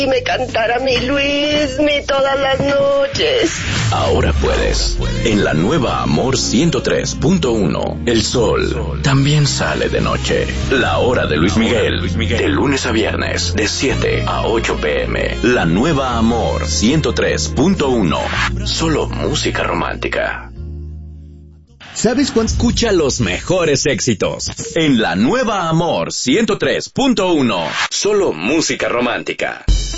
y me cantara mi Luismi todas las noches. Ahora puedes. En la nueva Amor 103.1, el sol también sale de noche. La hora de Luis Miguel, de lunes a viernes, de 7 a 8 p.m. La nueva Amor 103.1, solo música romántica. ¿Sabes cuándo escucha los mejores éxitos? En la nueva Amor 103.1, solo música romántica.